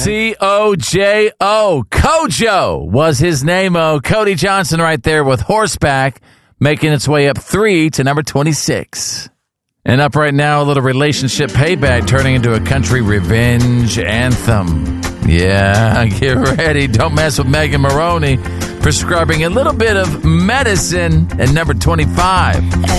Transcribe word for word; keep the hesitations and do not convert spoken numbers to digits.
C O J O. Kojo was his name. Oh, Cody Johnson right there with Horseback, making its way up three to number twenty-six. And up right now, a little relationship payback turning into a country revenge anthem. Yeah, get ready. Don't mess with Megan Maroney, prescribing a little bit of medicine at number twenty-five.